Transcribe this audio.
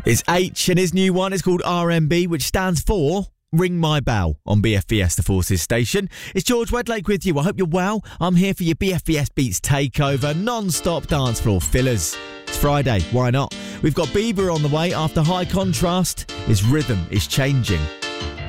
It's H and his new one is called RMB, which stands for Ring My Bell on BFBS The Forces station. It's George Wedlake with you. I hope you're well. I'm here for your BFBS Beats takeover, non-stop dance floor fillers. It's Friday, why not? We've got Bieber on the way after High Contrast. His rhythm is changing.